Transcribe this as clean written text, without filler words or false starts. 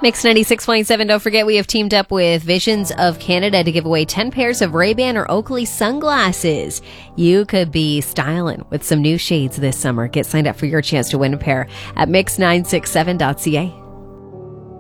Mix 96.7. Don't forget, we have teamed up with Visions of Canada to give away 10 pairs of Ray-Ban or Oakley sunglasses. You could be styling with some new shades this summer. Get signed up for your chance to win a pair at mix967.ca.